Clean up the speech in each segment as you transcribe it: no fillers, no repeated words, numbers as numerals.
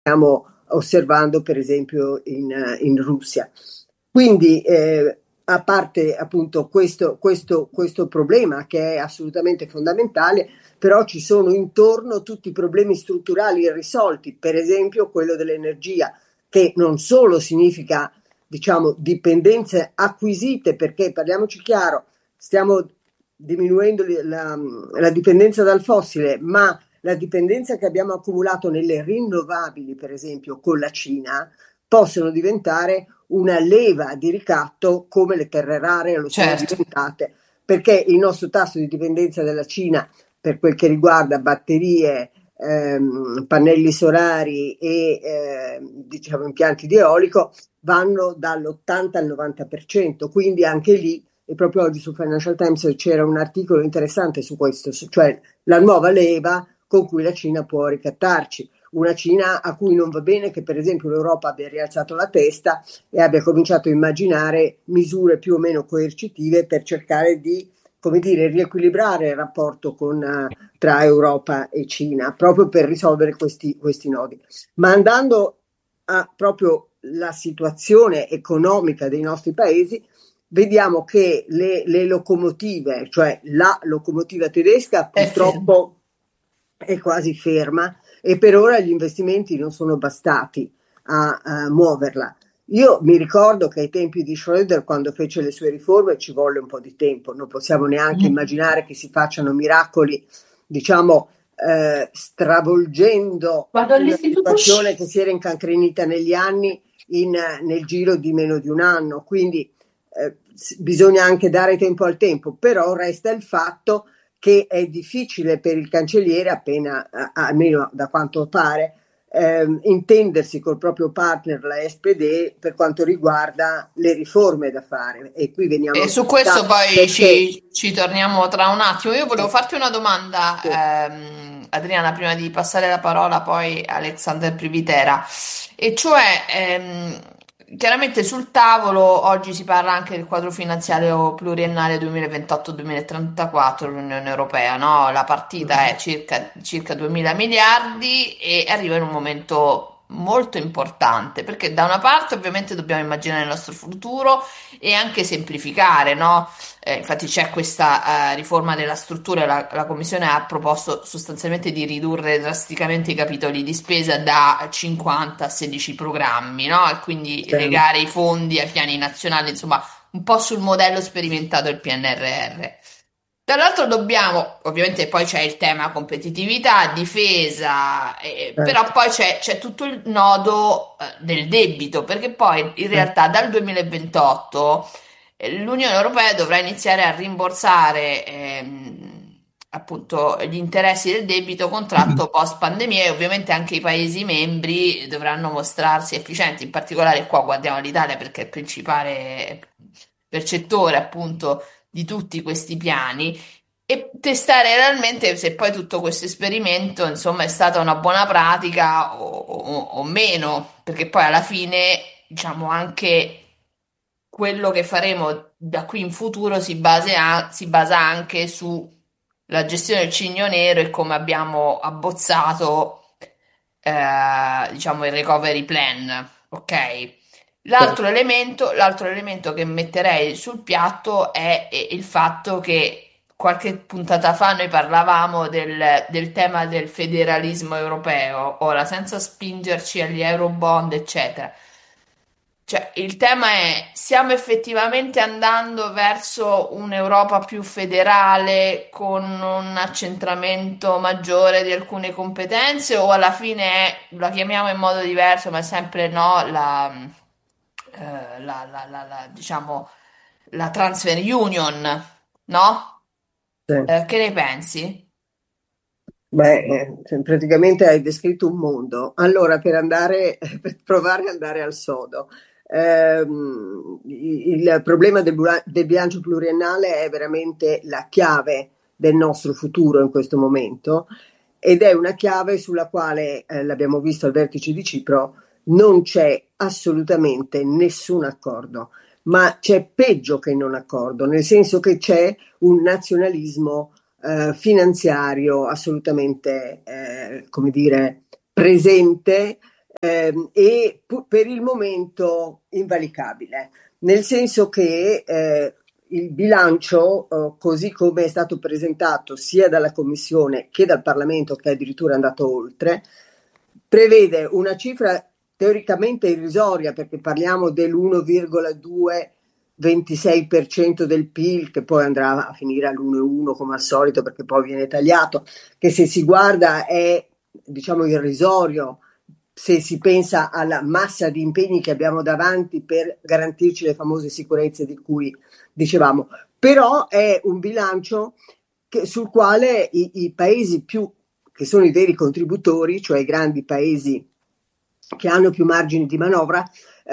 stiamo osservando per esempio in Russia. Quindi a parte appunto questo problema che è assolutamente fondamentale, però ci sono intorno tutti i problemi strutturali irrisolti, per esempio quello dell'energia, che non solo significa, diciamo, dipendenze acquisite, perché parliamoci chiaro, stiamo diminuendo la dipendenza dal fossile, ma la dipendenza che abbiamo accumulato nelle rinnovabili, per esempio con la Cina, possono diventare una leva di ricatto come le terre rare lo sono Certo. diventate, perché il nostro tasso di dipendenza dalla Cina per quel che riguarda batterie, pannelli solari e diciamo impianti di eolico vanno dall'80 al 90%, quindi anche lì, e proprio oggi su Financial Times c'era un articolo interessante su questo, cioè la nuova leva con cui la Cina può ricattarci. Una Cina a cui non va bene che per esempio l'Europa abbia rialzato la testa e abbia cominciato a immaginare misure più o meno coercitive per cercare di, come dire, riequilibrare il rapporto tra Europa e Cina, proprio per risolvere questi nodi. Ma andando a proprio la situazione economica dei nostri paesi, vediamo che le locomotive, cioè la locomotiva tedesca È fermo. purtroppo è quasi ferma e per ora gli investimenti non sono bastati a muoverla. Io mi ricordo che ai tempi di Schröder, quando fece le sue riforme, ci volle un po' di tempo, non possiamo neanche Mm. immaginare che si facciano miracoli, diciamo, stravolgendo Vado una all'istituto situazione sci. che si era incancrenita negli anni nel giro di meno di un anno. Quindi bisogna anche dare tempo al tempo, però resta il fatto che è difficile per il cancelliere, appena, almeno da quanto pare, intendersi col proprio partner, la SPD, per quanto riguarda le riforme da fare. E qui veniamo E a su questo poi perché ci torniamo tra un attimo. Io volevo farti una sì, domanda, Adriana, prima di passare la parola poi a Alexander Privitera. E cioè, chiaramente sul tavolo oggi si parla anche del quadro finanziario pluriennale 2028-2034 dell'Unione Europea, no? La partita è circa 2000 miliardi e arriva in un momento molto importante, perché da una parte ovviamente dobbiamo immaginare il nostro futuro e anche semplificare, no? Infatti c'è questa riforma della struttura, la Commissione ha proposto sostanzialmente di ridurre drasticamente i capitoli di spesa da 50 a 16 programmi, no? E quindi sì, legare i fondi ai piani nazionali, insomma, un po' sul modello sperimentato del PNRR. Dall'altro dobbiamo, ovviamente poi c'è il tema competitività, difesa, però certo, poi c'è tutto il nodo del debito, perché poi in certo, realtà dal 2028 l'Unione Europea dovrà iniziare a rimborsare appunto gli interessi del debito contratto post pandemia e ovviamente anche i Paesi membri dovranno mostrarsi efficienti, in particolare qua guardiamo l'Italia perché è il principale percettore appunto di tutti questi piani e testare realmente se poi tutto questo esperimento, insomma, è stata una buona pratica o meno, perché poi alla fine, diciamo, anche quello che faremo da qui in futuro si basa anche sulla gestione del Cigno Nero e come abbiamo abbozzato, diciamo, il recovery plan, ok? certo. L'altro elemento che metterei sul piatto è il fatto che qualche puntata fa noi parlavamo del tema del federalismo europeo, ora senza spingerci agli Eurobond, eccetera. Cioè, il tema è, stiamo effettivamente andando verso un'Europa più federale con un accentramento maggiore di alcune competenze o alla fine la chiamiamo in modo diverso, ma è sempre no, diciamo, la transfer union, no? Sì. Che ne pensi? Beh, cioè, praticamente hai descritto un mondo. Allora, per provare ad andare al sodo, il problema del bilancio pluriennale è veramente la chiave del nostro futuro in questo momento ed è una chiave sulla quale, l'abbiamo visto al vertice di Cipro, non c'è assolutamente nessun accordo, ma c'è peggio che non accordo, nel senso che c'è un nazionalismo finanziario assolutamente, come dire, presente per il momento invalicabile, nel senso che il bilancio, così come è stato presentato sia dalla Commissione che dal Parlamento, che addirittura è andato oltre, prevede una cifra teoricamente irrisoria, perché parliamo dell'1,226% del PIL, che poi andrà a finire all'1,1 come al solito, perché poi viene tagliato, che se si guarda è, diciamo, irrisorio se si pensa alla massa di impegni che abbiamo davanti per garantirci le famose sicurezze di cui dicevamo. Però è un bilancio sul quale i paesi più, che sono i veri contributori, cioè i grandi paesi che hanno più margini di manovra,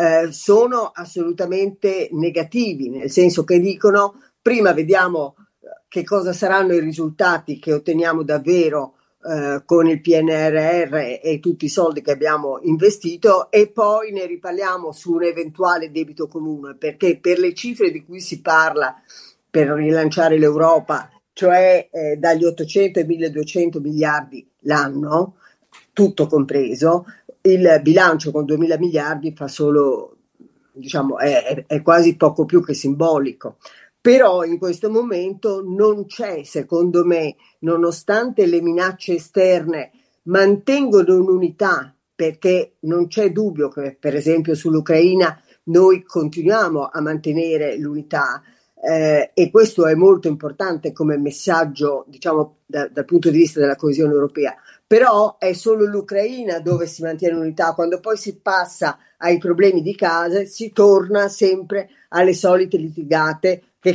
sono assolutamente negativi, nel senso che dicono prima vediamo che cosa saranno i risultati che otteniamo davvero con il PNRR e tutti i soldi che abbiamo investito, e poi ne riparliamo su un eventuale debito comune, perché per le cifre di cui si parla per rilanciare l'Europa, cioè dagli 800 ai 1200 miliardi l'anno, tutto compreso, il bilancio con 2000 miliardi fa solo, diciamo, è quasi poco più che simbolico. Però in questo momento non c'è, secondo me, nonostante le minacce esterne mantengono un'unità, perché non c'è dubbio che, per esempio, sull'Ucraina noi continuiamo a mantenere l'unità, e questo è molto importante come messaggio, diciamo, dal punto di vista della coesione europea. Però è solo l'Ucraina dove si mantiene l'unità. Quando poi si passa ai problemi di casa si torna sempre alle solite litigate che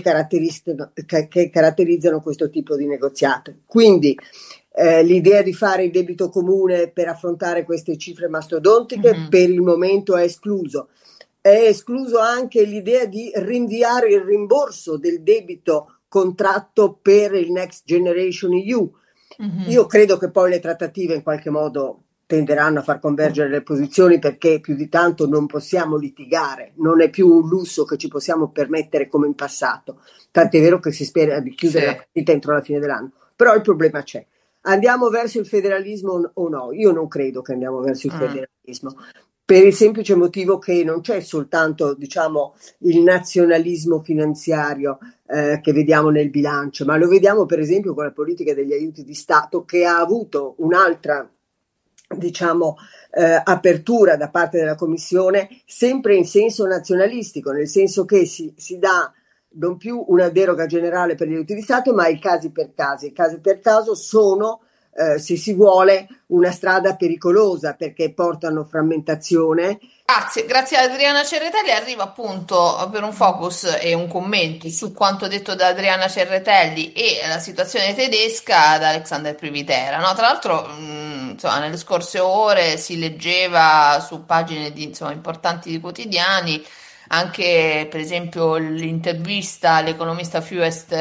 caratterizzano questo tipo di negoziato. Quindi l'idea di fare il debito comune per affrontare queste cifre mastodontiche per il momento è escluso. È escluso anche l'idea di rinviare il rimborso del debito contratto per il Next Generation EU. Io credo che poi le trattative in qualche modo tenderanno a far convergere le posizioni, perché più di tanto non possiamo litigare, non è più un lusso che ci possiamo permettere come in passato, tant'è vero che si spera di chiudere la partita entro la fine dell'anno. Però il problema c'è. Andiamo verso il federalismo o no? Io non credo che andiamo verso il federalismo, per il semplice motivo che non c'è soltanto, diciamo, il nazionalismo finanziario che vediamo nel bilancio, ma lo vediamo per esempio con la politica degli aiuti di Stato, che ha avuto un'altra, diciamo, apertura da parte della Commissione, sempre in senso nazionalistico, nel senso che si dà non più una deroga generale per gli aiuti di Stato, ma i casi per casi. I casi per caso sono, se si vuole, una strada pericolosa, perché portano frammentazione. Grazie ad Adriana Cerretelli. Arrivo appunto per un focus e un commento su quanto detto da Adriana Cerretelli e la situazione tedesca da Alexander Privitera. No, tra l'altro, insomma, nelle scorse ore si leggeva su pagine insomma, importanti di quotidiani anche per esempio l'intervista all'economista Fuest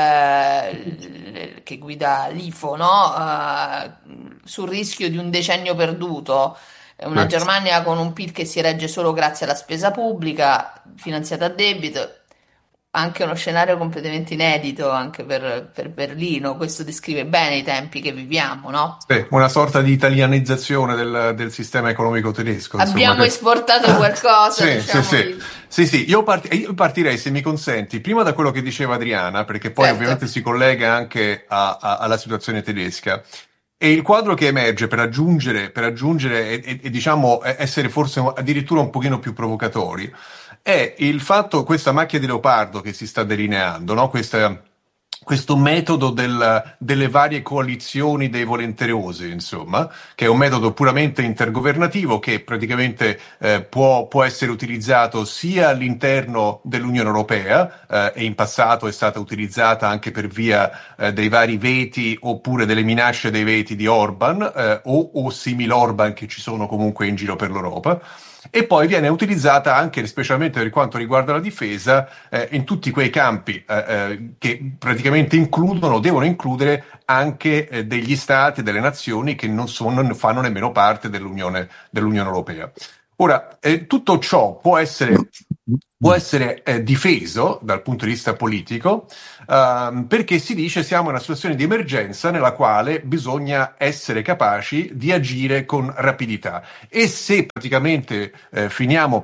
che guida l'IFO, no? Sul rischio di un decennio perduto. Una Germania con un PIL che si regge solo grazie alla spesa pubblica, finanziata a debito, anche uno scenario completamente inedito anche per Berlino. Questo descrive bene i tempi che viviamo, no? Sì, una sorta di italianizzazione del sistema economico tedesco, insomma. Abbiamo esportato qualcosa, Sì, diciamo. sì. Io partirei, se mi consenti, prima da quello che diceva Adriana, perché poi Certo. ovviamente si collega anche alla situazione tedesca. E il quadro che emerge per aggiungere e diciamo essere forse addirittura un pochino più provocatori è il fatto, questa macchia di leopardo che si sta delineando, no? Questo metodo delle varie coalizioni dei volenterosi, insomma, che è un metodo puramente intergovernativo che praticamente può essere utilizzato sia all'interno dell'Unione Europea, e in passato è stata utilizzata anche per via dei vari veti oppure delle minacce dei veti di Orban, o simil Orban che ci sono comunque in giro per l'Europa. E poi viene utilizzata anche, specialmente per quanto riguarda la difesa, in tutti quei campi che praticamente devono includere anche degli stati, delle nazioni che non fanno nemmeno parte dell'Unione Europea. Ora, tutto ciò può essere può essere difeso dal punto di vista politico, perché si dice siamo in una situazione di emergenza nella quale bisogna essere capaci di agire con rapidità. E se praticamente finiamo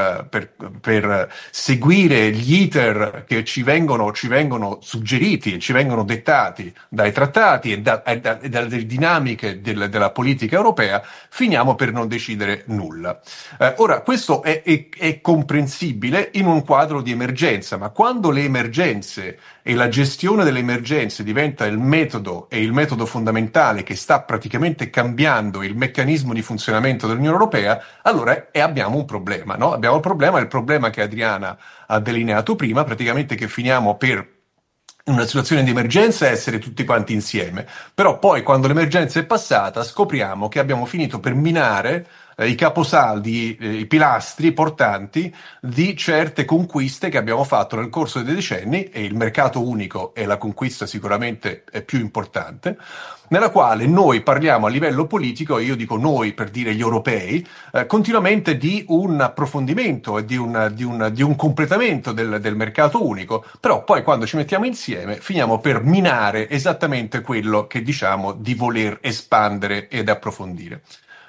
per seguire gli iter che ci vengono suggeriti e ci vengono dettati dai trattati e dalle dinamiche della politica europea, finiamo per non decidere nulla. Ora, questo è comprensibile in un quadro di emergenza, ma quando le emergenze e la gestione delle emergenze diventa il metodo e il metodo fondamentale che sta praticamente cambiando il meccanismo di funzionamento dell'Unione Europea, allora abbiamo un problema, no? Abbiamo il problema che Adriana ha delineato prima, praticamente che finiamo per in una situazione di emergenza essere tutti quanti insieme, però poi quando l'emergenza è passata scopriamo che abbiamo finito per minare i caposaldi, i pilastri portanti di certe conquiste che abbiamo fatto nel corso dei decenni, e il mercato unico è la conquista sicuramente più importante, nella quale noi parliamo a livello politico, e io dico noi per dire gli europei, continuamente di un approfondimento e di un completamento del mercato unico, però poi quando ci mettiamo insieme finiamo per minare esattamente quello che diciamo di voler espandere ed approfondire.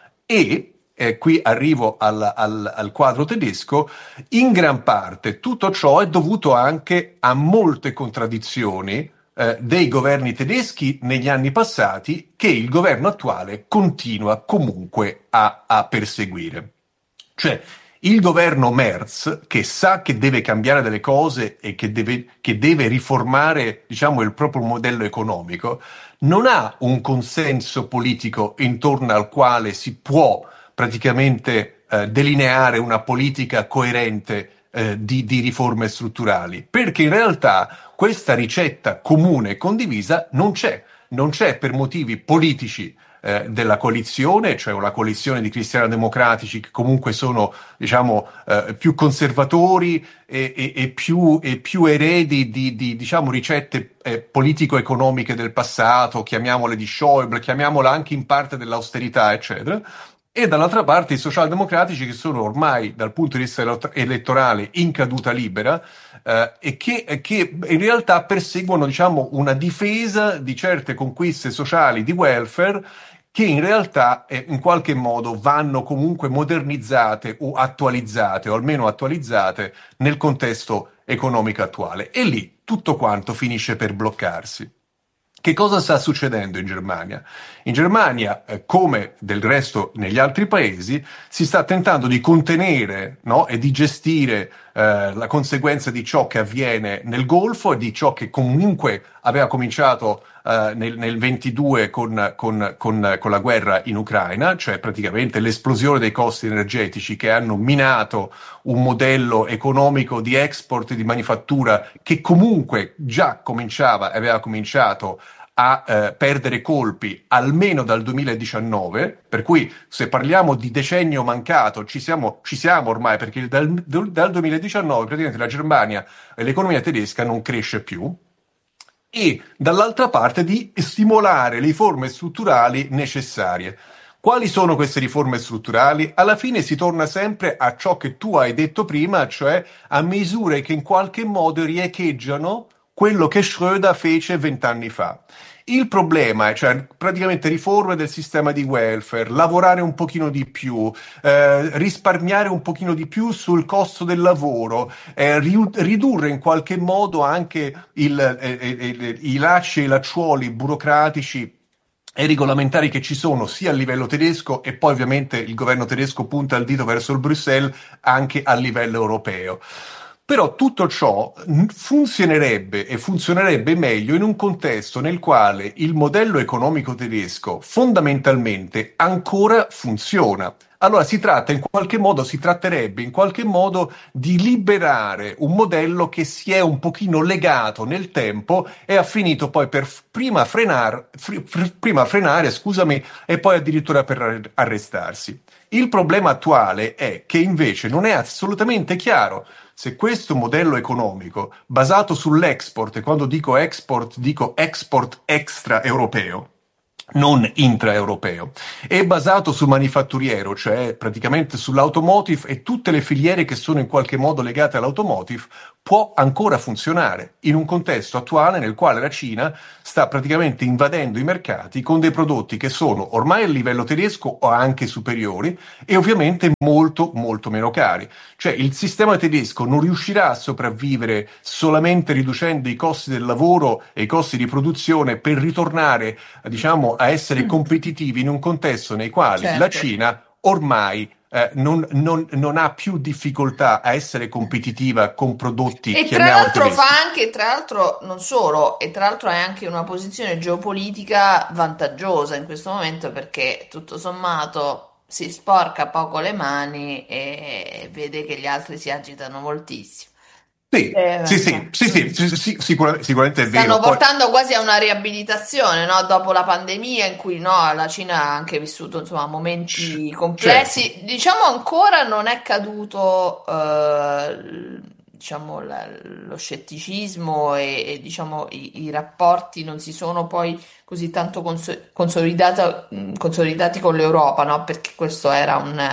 E qui arrivo al quadro tedesco. In gran parte tutto ciò è dovuto anche a molte contraddizioni dei governi tedeschi negli anni passati, che il governo attuale continua comunque a perseguire. Cioè, il governo Merz, che sa che deve cambiare delle cose e che deve riformare, diciamo, il proprio modello economico, non ha un consenso politico intorno al quale si può praticamente delineare una politica coerente di riforme strutturali, perché in realtà questa ricetta comune e condivisa non c'è per motivi politici della coalizione, cioè una coalizione di cristiano-democratici che comunque sono, diciamo, più conservatori e più eredi diciamo, ricette politico-economiche del passato, chiamiamole di Schäuble, chiamiamola anche in parte dell'austerità, eccetera. E dall'altra parte i socialdemocratici, che sono ormai dal punto di vista elettorale in caduta libera, che in realtà perseguono, diciamo, una difesa di certe conquiste sociali di welfare che in realtà in qualche modo vanno comunque modernizzate o almeno attualizzate nel contesto economico attuale. E lì tutto quanto finisce per bloccarsi. Che cosa sta succedendo in Germania? In Germania, come del resto negli altri paesi, si sta tentando di contenere, no, e di gestire la conseguenza di ciò che avviene nel Golfo e di ciò che comunque aveva cominciato nel 22 con la guerra in Ucraina, cioè praticamente l'esplosione dei costi energetici che hanno minato un modello economico di export e di manifattura che comunque già aveva cominciato a perdere colpi almeno dal 2019, per cui se parliamo di decennio mancato ci siamo ormai, perché dal 2019 praticamente la Germania e l'economia tedesca non cresce più, e dall'altra parte di stimolare le riforme strutturali necessarie. Quali sono queste riforme strutturali? Alla fine si torna sempre a ciò che tu hai detto prima, cioè a misure che in qualche modo riecheggiano quello che Schröder fece 20 anni fa. Il problema è, cioè, praticamente riforme del sistema di welfare, lavorare un pochino di più, risparmiare un pochino di più sul costo del lavoro, ridurre in qualche modo anche i lacci e i lacciuoli burocratici e regolamentari che ci sono sia a livello tedesco, e poi ovviamente il governo tedesco punta il dito verso il Bruxelles anche a livello europeo. Però tutto ciò funzionerebbe e funzionerebbe meglio in un contesto nel quale il modello economico tedesco fondamentalmente ancora funziona. Allora si tratterebbe in qualche modo di liberare un modello che si è un pochino legato nel tempo e ha finito poi per prima frenare, scusami, e poi addirittura per arrestarsi. Il problema attuale è che invece non è assolutamente chiaro se questo modello economico basato sull'export, e quando dico export extra europeo, non intraeuropeo. È basato sul manifatturiero, cioè praticamente sull'automotive, e tutte le filiere che sono in qualche modo legate all'automotive può ancora funzionare in un contesto attuale nel quale la Cina sta praticamente invadendo i mercati con dei prodotti che sono ormai a livello tedesco o anche superiori e ovviamente molto molto meno cari. Cioè il sistema tedesco non riuscirà a sopravvivere solamente riducendo i costi del lavoro e i costi di produzione per ritornare, diciamo, a essere competitivi in un contesto nei quali la Certo. Cina ormai non ha più difficoltà a essere competitiva con prodotti, E tra chiamiamoli l'altro fa tedeschi. anche, tra l'altro non solo, e tra l'altro è anche una posizione geopolitica vantaggiosa in questo momento perché tutto sommato si sporca poco le mani e vede che gli altri si agitano moltissimo. Sì, sì, Cioè, sì, sì, sì, sì, sì, sicuramente è stanno vero. Poi, portando quasi a una riabilitazione, no? Dopo la pandemia in cui no, la Cina ha anche vissuto insomma, momenti certo, complessi. Diciamo ancora non è caduto diciamo, lo scetticismo diciamo, i rapporti non si sono poi così tanto consolidati con l'Europa, no? Perché questo era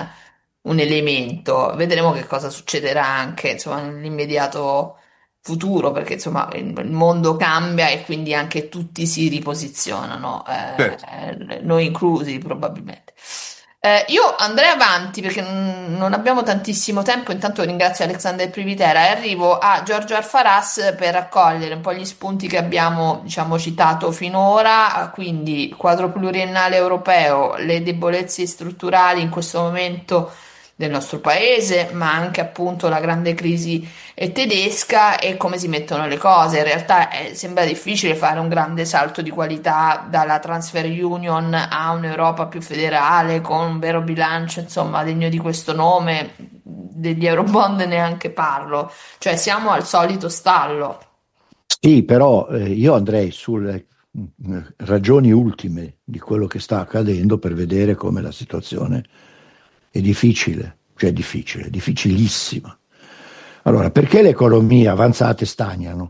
un elemento. Vedremo che cosa succederà anche insomma, nell'immediato futuro, perché insomma il mondo cambia e quindi anche tutti si riposizionano, certo. noi inclusi probabilmente. Io andrei avanti perché non abbiamo tantissimo tempo, intanto ringrazio Alexander Privitera e arrivo a Giorgio Alfaras per raccogliere un po' gli spunti che abbiamo, diciamo, citato finora, quindi il quadro pluriennale europeo, le debolezze strutturali in questo momento del nostro paese, ma anche appunto la grande crisi tedesca e come si mettono le cose. In realtà sembra difficile fare un grande salto di qualità dalla transfer union a un'Europa più federale con un vero bilancio, insomma, degno di questo nome. Degli Eurobond neanche parlo, cioè siamo al solito stallo. Sì, però io andrei sulle ragioni ultime di quello che sta accadendo per vedere come la situazione è difficile, cioè difficile, difficilissima. Allora, perché le economie avanzate stagnano?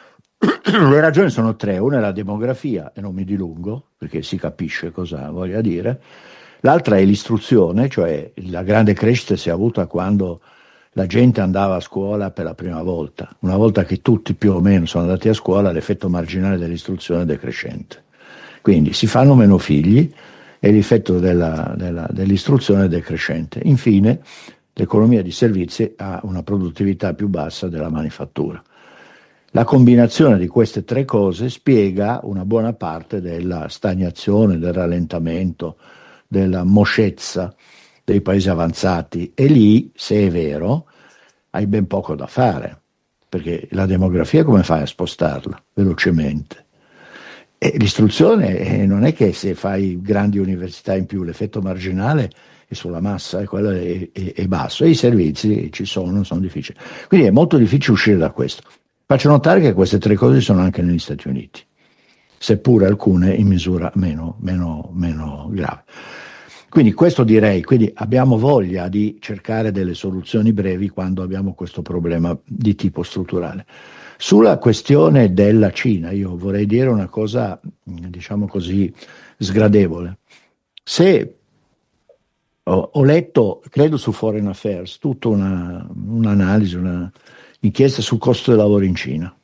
Le ragioni sono tre: una è la demografia, e non mi dilungo, perché si capisce cosa voglia dire. L'altra è l'istruzione, cioè la grande crescita si è avuta quando la gente andava a scuola per la prima volta. Una volta che tutti più o meno sono andati a scuola, l'effetto marginale dell'istruzione è decrescente. Quindi si fanno meno figli e l'effetto dell'istruzione è decrescente. Infine, l'economia di servizi ha una produttività più bassa della manifattura. La combinazione di queste tre cose spiega una buona parte della stagnazione, del rallentamento, della moscezza dei paesi avanzati, e lì, se è vero, hai ben poco da fare, perché la demografia come fai a spostarla velocemente? E l'istruzione non è che se fai grandi università in più, l'effetto marginale è sulla massa, e quello è basso, e i servizi ci sono difficili. Quindi è molto difficile uscire da questo. Faccio notare che queste tre cose sono anche negli Stati Uniti, seppure alcune in misura meno grave. Quindi questo direi, quindi abbiamo voglia di cercare delle soluzioni brevi quando abbiamo questo problema di tipo strutturale. Sulla questione della Cina, io vorrei dire una cosa, diciamo così, sgradevole. Se ho letto, credo su Foreign Affairs, tutta un'analisi, una inchiesta sul costo del lavoro in Cina.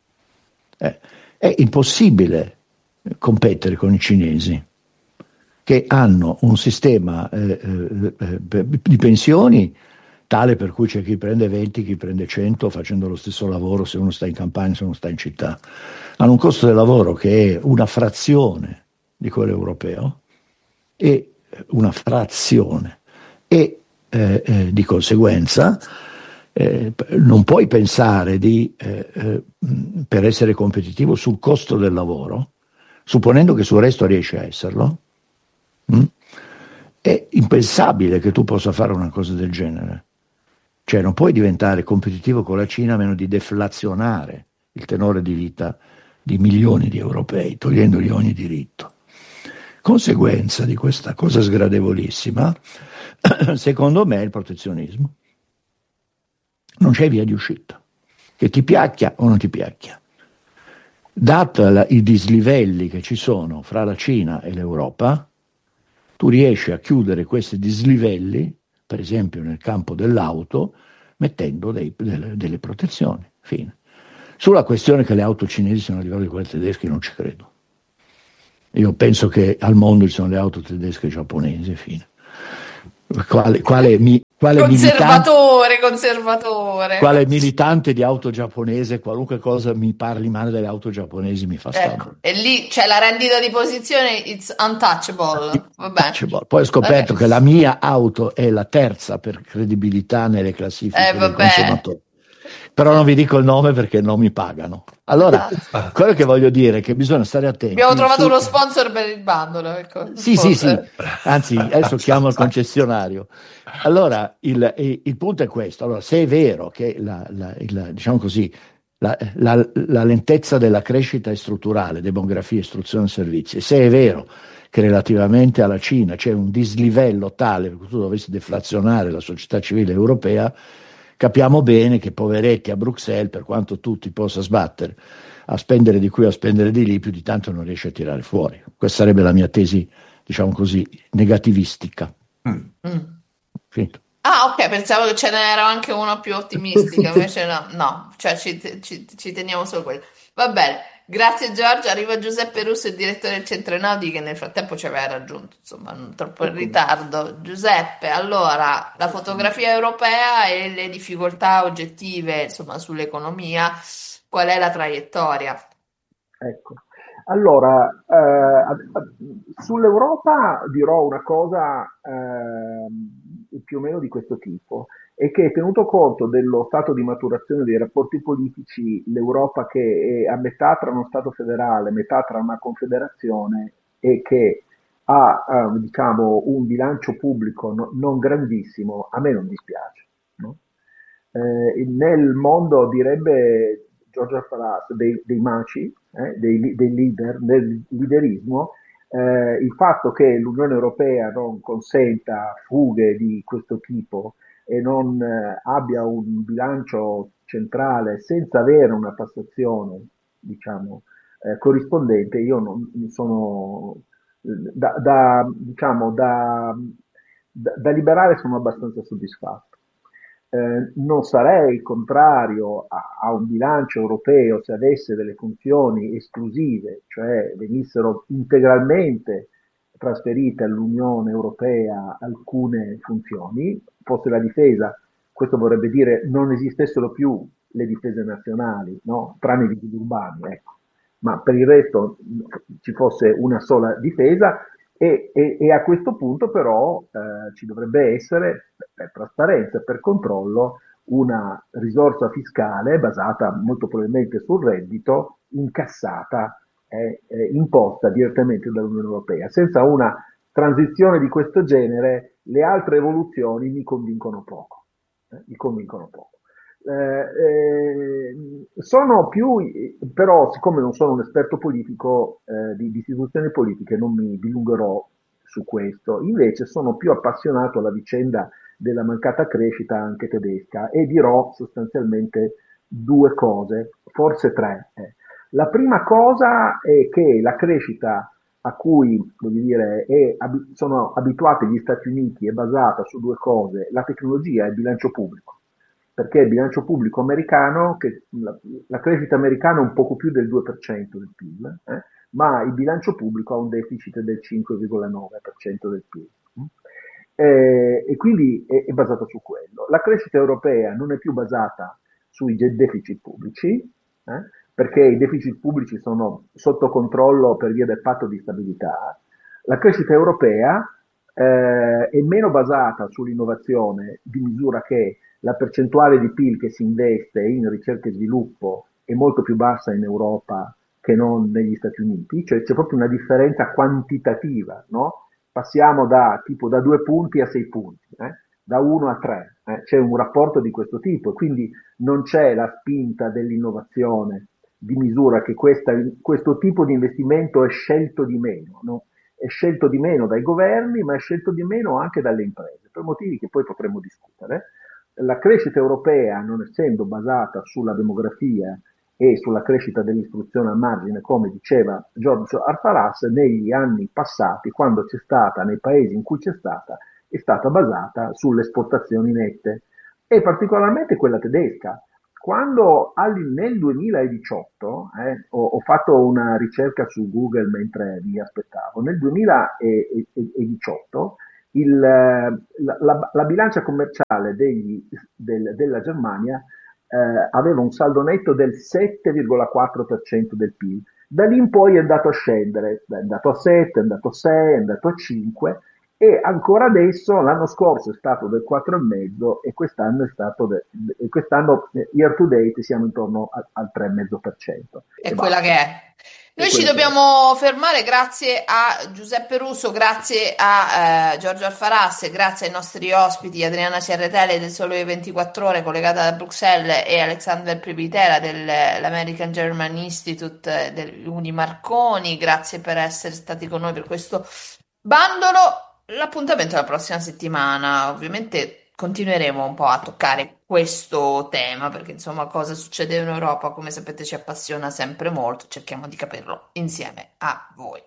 È impossibile competere con i cinesi, che hanno un sistema di pensioni tale per cui c'è chi prende 20, chi prende 100 facendo lo stesso lavoro, se uno sta in campagna, se uno sta in città. Hanno un costo del lavoro che è una frazione di quello europeo, e una frazione, e di conseguenza non puoi pensare per essere competitivo sul costo del lavoro, supponendo che sul resto riesci a esserlo. È impensabile che tu possa fare una cosa del genere. Cioè non puoi diventare competitivo con la Cina a meno di deflazionare il tenore di vita di milioni di europei, togliendogli ogni diritto. Conseguenza di questa cosa sgradevolissima, secondo me, è il protezionismo. Non c'è via di uscita, che ti piaccia o non ti piaccia. data i dislivelli che ci sono fra la Cina e l'Europa, tu riesci a chiudere questi dislivelli, per esempio nel campo dell'auto, mettendo delle protezioni. Fine. Sulla questione che le auto cinesi siano a livello di quelle tedesche non ci credo. Io penso che al mondo ci sono le auto tedesche e giapponesi, fine. Quale militante di auto giapponese, qualunque cosa mi parli male delle auto giapponesi mi fa stare. Ecco, e lì c'è la rendita di posizione, it's untouchable. Vabbè. Poi ho scoperto che la mia auto è la terza per credibilità nelle classifiche dei consumatori. Però non vi dico il nome perché non mi pagano. Allora, quello che voglio dire è che bisogna stare attenti. Abbiamo trovato uno sponsor per il bandolo. Ecco. Sì. Anzi, adesso chiamo il concessionario. Allora, il punto è questo. Allora, se è vero che diciamo così, la lentezza della crescita è strutturale, demografia, istruzione e servizi, e se è vero che relativamente alla Cina c'è un dislivello tale per cui tu dovessi deflazionare la società civile europea, capiamo bene che poveretti a Bruxelles, per quanto tu ti possa sbattere a spendere di qui o a spendere di lì, più di tanto non riesci a tirare fuori. Questa sarebbe la mia tesi, diciamo così, negativistica. Finito. Ah, ok, pensavo che ce n'era anche uno più ottimistica, invece no, cioè ci teniamo solo quello. Va bene, grazie Giorgio, arriva Giuseppe Russo, il direttore del Centro Enaudi, che nel frattempo ci aveva raggiunto, insomma, non troppo in ritardo. Giuseppe, allora, la fotografia europea e le difficoltà oggettive, insomma, sull'economia, qual è la traiettoria? Ecco, allora, sull'Europa dirò una cosa più o meno di questo tipo, è che tenuto conto dello stato di maturazione dei rapporti politici, l'Europa che è a metà tra uno Stato federale, metà tra una confederazione e che ha diciamo, un bilancio pubblico non grandissimo, a me non dispiace. No? Nel mondo, direbbe Giorgio Faras, dei maci, dei leader, del liderismo, il fatto che l'Unione Europea non consenta fughe di questo tipo e non abbia un bilancio centrale senza avere una tassazione, diciamo, corrispondente, io non sono diciamo, da liberale sono abbastanza soddisfatto. Non sarei contrario a un bilancio europeo se avesse delle funzioni esclusive, cioè venissero integralmente trasferite all'Unione Europea alcune funzioni, fosse la difesa, questo vorrebbe dire non esistessero più le difese nazionali, no? Tranne i vigili urbani, ecco. Ma per il resto ci fosse una sola difesa e a questo punto però ci dovrebbe essere per trasparenza, per controllo, una risorsa fiscale basata molto probabilmente sul reddito, incassata e imposta direttamente dall'Unione Europea. Senza una transizione di questo genere, le altre evoluzioni mi convincono poco. Mi convincono poco. Sono più, però, siccome non sono un esperto politico di istituzioni politiche, non mi dilungherò su questo. Invece sono più appassionato alla vicenda della mancata crescita anche tedesca e dirò sostanzialmente due cose, forse tre. La prima cosa è che la crescita a cui, voglio dire, sono abituati gli Stati Uniti è basata su due cose, la tecnologia e il bilancio pubblico. Perché il bilancio pubblico americano, che la crescita americana è un poco più del 2% del PIL, ma il bilancio pubblico ha un deficit del 5,9% del PIL. E quindi è basato su quello. La crescita europea non è più basata sui deficit pubblici, perché i deficit pubblici sono sotto controllo per via del patto di stabilità. La crescita europea è meno basata sull'innovazione, di misura che la percentuale di PIL che si investe in ricerca e sviluppo è molto più bassa in Europa che non negli Stati Uniti, cioè c'è proprio una differenza quantitativa, no? Passiamo da 2 punti a 6 punti, da 1 a 3, c'è un rapporto di questo tipo, quindi non c'è la spinta dell'innovazione di misura che questo tipo di investimento è scelto di meno, no? È scelto di meno dai governi, ma è scelto di meno anche dalle imprese, per motivi che poi potremo discutere. La crescita europea, non essendo basata sulla demografia e sulla crescita dell'istruzione a margine, come diceva Giorgio Arfaras, negli anni passati, quando c'è stata, nei paesi in cui c'è stata, è stata basata sulle esportazioni nette, e particolarmente quella tedesca. Quando nel 2018, ho fatto una ricerca su Google mentre mi aspettavo, nel 2018 la bilancia commerciale della Germania aveva un saldo netto del 7,4% del PIL. Da lì in poi è andato a scendere, è andato a 7, è andato a 6, è andato a 5 e ancora adesso, l'anno scorso è stato del 4,5 e quest'anno year to date siamo intorno al 3,5%. È quella che è. Noi ci dobbiamo fermare, grazie a Giuseppe Russo, grazie a Giorgio Alfaras, grazie ai nostri ospiti Adriana Cerretele del Sole 24 Ore collegata da Bruxelles e Alexander Pribitera dell'American German Institute dell'Uni Marconi, grazie per essere stati con noi per questo bandolo. L'appuntamento è la prossima settimana, ovviamente continueremo un po' a toccare questo tema perché insomma cosa succede in Europa, come sapete, ci appassiona sempre molto, cerchiamo di capirlo insieme a voi.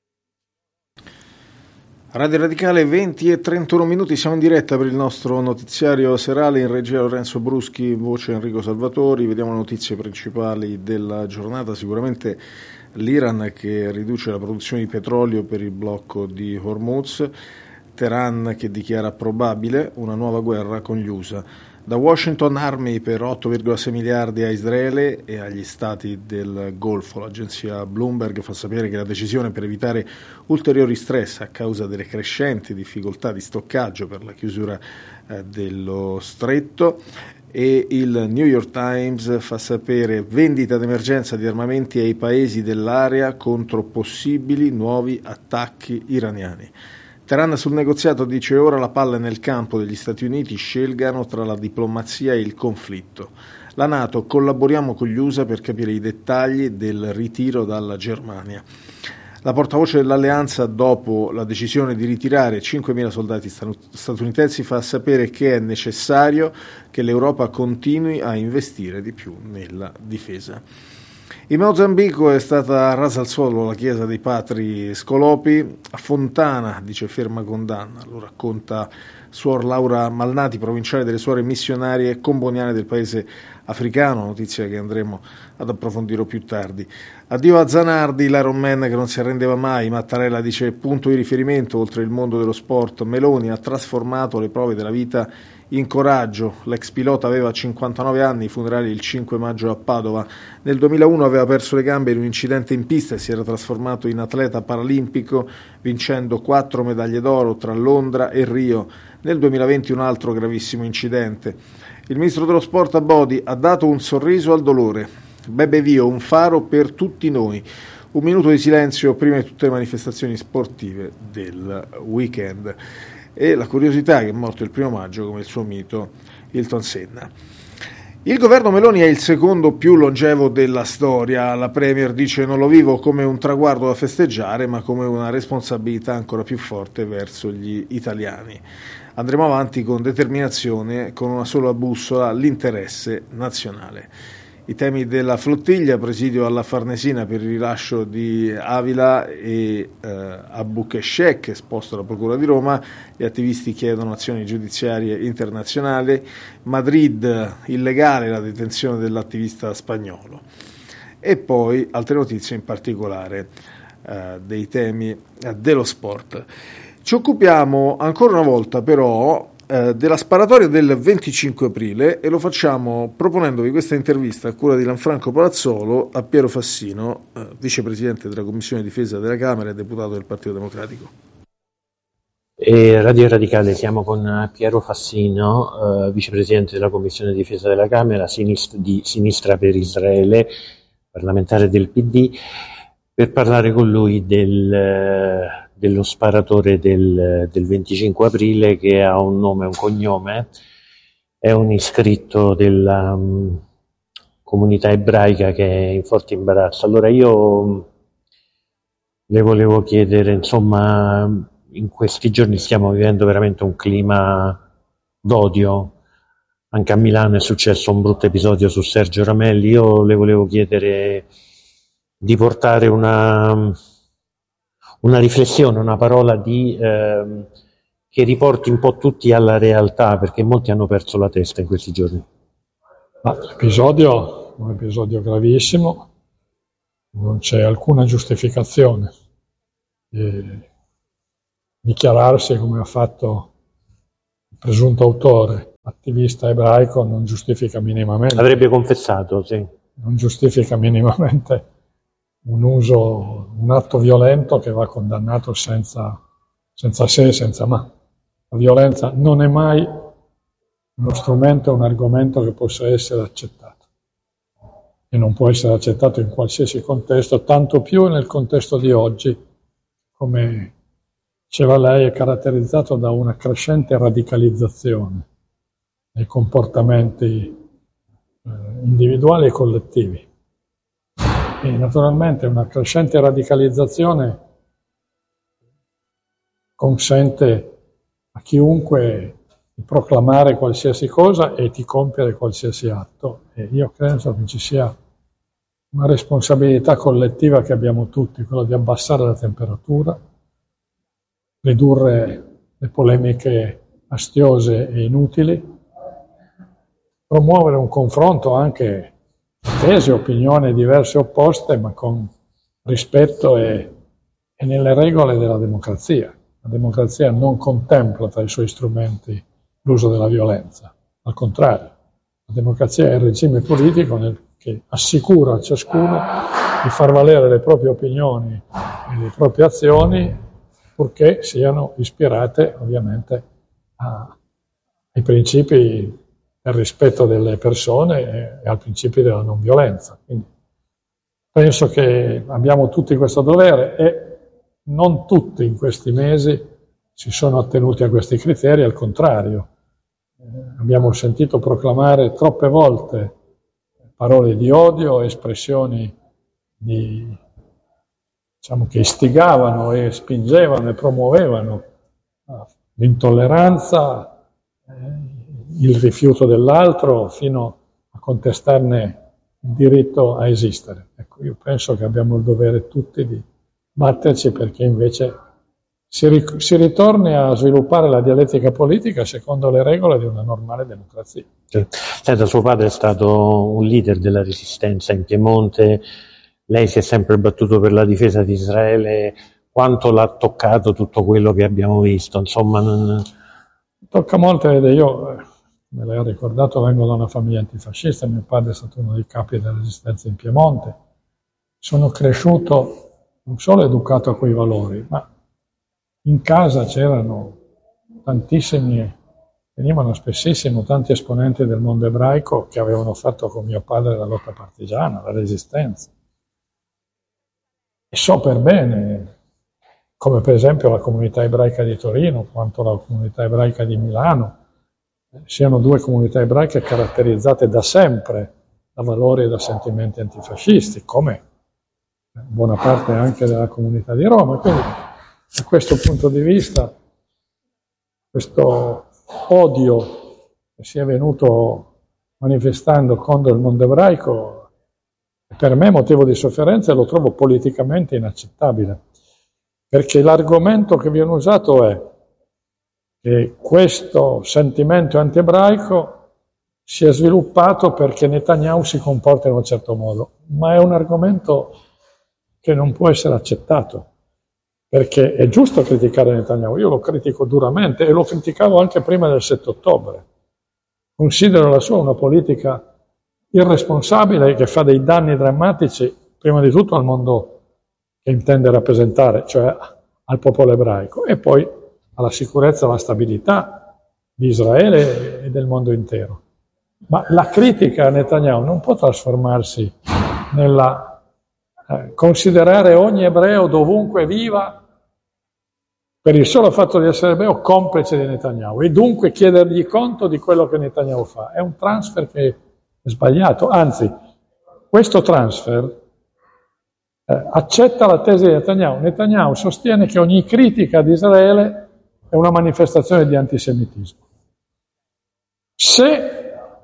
Radio Radicale 20 e 31 minuti, siamo in diretta per il nostro notiziario serale, in regia Lorenzo Bruschi, voce Enrico Salvatori. Vediamo le notizie principali della giornata. Sicuramente l'Iran che riduce la produzione di petrolio per il blocco di Hormuz, Teheran che dichiara probabile una nuova guerra con gli USA. Da Washington, armi per 8,6 miliardi a Israele e agli stati del Golfo. L'agenzia Bloomberg fa sapere che la decisione per evitare ulteriori stress a causa delle crescenti difficoltà di stoccaggio per la chiusura dello stretto. E il New York Times fa sapere vendita d'emergenza di armamenti ai paesi dell'area contro possibili nuovi attacchi iraniani. Teheran sul negoziato dice ora la palla è nel campo degli Stati Uniti, scelgano tra la diplomazia e il conflitto. La NATO, collaboriamo con gli USA per capire i dettagli del ritiro dalla Germania. La portavoce dell'alleanza, dopo la decisione di ritirare 5.000 soldati statunitensi, fa sapere che è necessario che l'Europa continui a investire di più nella difesa. In Mozambico è stata rasa al suolo la chiesa dei Patri Scolopi. A Fontana, dice ferma condanna, lo racconta Suor Laura Malnati, provinciale delle Suore Missionarie Comboniane del paese africano, notizia che andremo ad approfondire più tardi. Addio a Zanardi, l'Ironman che non si arrendeva mai. Mattarella dice punto di riferimento oltre il mondo dello sport. Meloni ha trasformato le prove della vita in coraggio. L'ex pilota aveva 59 anni, i funerali il 5 maggio a Padova. Nel 2001 aveva perso le gambe in un incidente in pista e si era trasformato in atleta paralimpico, vincendo 4 medaglie d'oro tra Londra e Rio. Nel 2020 un altro gravissimo incidente. Il ministro dello sport Abodi ha dato un sorriso al dolore. Bebe Vio, un faro per tutti noi. Un minuto di silenzio prima di tutte le manifestazioni sportive del weekend. E la curiosità che è morto il 1 maggio come il suo mito Ayrton Senna. Il governo Meloni è il secondo più longevo della storia. La Premier dice non lo vivo come un traguardo da festeggiare ma come una responsabilità ancora più forte verso gli italiani. Andremo avanti con determinazione, con una sola bussola, l'interesse nazionale. I temi della flottiglia, presidio alla Farnesina per il rilascio di Avila e Abu Keshek, esposto alla Procura di Roma. Gli attivisti chiedono azioni giudiziarie internazionali. Madrid, illegale la detenzione dell'attivista spagnolo. E poi altre notizie, in particolare dei temi dello sport. Ci occupiamo ancora una volta però della sparatoria del 25 aprile e lo facciamo proponendovi questa intervista a cura di Lanfranco Palazzolo a Piero Fassino, vicepresidente della Commissione Difesa della Camera e deputato del Partito Democratico. Radio Radicale, siamo con Piero Fassino, vicepresidente della Commissione Difesa della Camera, di Sinistra per Israele, parlamentare del PD, per parlare con lui dello sparatore del 25 aprile che ha un nome e un cognome, è un iscritto della comunità ebraica che è in forte imbarazzo. Allora io le volevo chiedere, insomma, in questi giorni stiamo vivendo veramente un clima d'odio anche a Milano è successo un brutto episodio su Sergio Ramelli. Io le volevo chiedere di portare una riflessione, una parola che riporti un po' tutti alla realtà, perché molti hanno perso la testa in questi giorni. L'episodio è un episodio gravissimo, non c'è alcuna giustificazione. Dichiararsi come ha fatto il presunto autore, attivista ebraico, non giustifica minimamente. Avrebbe confessato, sì. Non giustifica minimamente un atto violento che va condannato senza se e senza ma. La violenza non è mai uno strumento, un argomento che possa essere accettato. E non può essere accettato in qualsiasi contesto, tanto più nel contesto di oggi, come diceva lei, è caratterizzato da una crescente radicalizzazione nei comportamenti individuali e collettivi. E naturalmente una crescente radicalizzazione consente a chiunque di proclamare qualsiasi cosa e di compiere qualsiasi atto. E io credo che ci sia una responsabilità collettiva che abbiamo tutti, quella di abbassare la temperatura, ridurre le polemiche astiose e inutili, promuovere un confronto anche tesi, opinioni diverse e opposte, ma con rispetto e nelle regole della democrazia. La democrazia non contempla tra i suoi strumenti l'uso della violenza, al contrario, la democrazia è il regime politico che assicura a ciascuno di far valere le proprie opinioni e le proprie azioni, purché siano ispirate ovviamente ai principi del rispetto delle persone e ai principi della non violenza. Quindi penso che abbiamo tutti questo dovere e non tutti in questi mesi si sono attenuti a questi criteri, al contrario. Abbiamo sentito proclamare troppe volte parole di odio, espressioni che istigavano e spingevano e promuovevano l'intolleranza, il rifiuto dell'altro, fino a contestarne il diritto a esistere. Ecco, io penso che abbiamo il dovere tutti di batterci perché invece si ritorni a sviluppare la dialettica politica secondo le regole di una normale democrazia. Senta, suo padre è stato un leader della resistenza in Piemonte, lei si è sempre battuto per la difesa di Israele. Quanto l'ha toccato tutto quello che abbiamo visto? Insomma, tocca molto, vede, io, me l'ha ricordato, vengo da una famiglia antifascista, mio padre è stato uno dei capi della resistenza in Piemonte, sono cresciuto non solo educato a quei valori, ma in casa c'erano venivano spessissimo tanti esponenti del mondo ebraico che avevano fatto con mio padre la lotta partigiana, la resistenza. E so per bene, come per esempio la comunità ebraica di Torino, quanto la comunità ebraica di Milano, siano due comunità ebraiche caratterizzate da sempre da valori e da sentimenti antifascisti, come buona parte anche della comunità di Roma. Quindi, da questo punto di vista, questo odio che si è venuto manifestando contro il mondo ebraico per me è motivo di sofferenza e lo trovo politicamente inaccettabile, perché l'argomento che viene usato è che questo sentimento anti-ebraico si è sviluppato perché Netanyahu si comporta in un certo modo, ma è un argomento che non può essere accettato. Perché è giusto criticare Netanyahu, io lo critico duramente e lo criticavo anche prima del 7 ottobre. Considero la sua una politica irresponsabile che fa dei danni drammatici, prima di tutto al mondo che intende rappresentare, cioè al popolo ebraico, e poi alla sicurezza e alla stabilità di Israele e del mondo intero. Ma la critica a Netanyahu non può trasformarsi nella considerare ogni ebreo dovunque viva per il solo fatto di essere ebreo complice di Netanyahu e dunque chiedergli conto di quello che Netanyahu fa. È un transfer che è sbagliato, anzi questo transfer accetta la tesi di Netanyahu. Netanyahu sostiene che ogni critica ad Israele è una manifestazione di antisemitismo. Se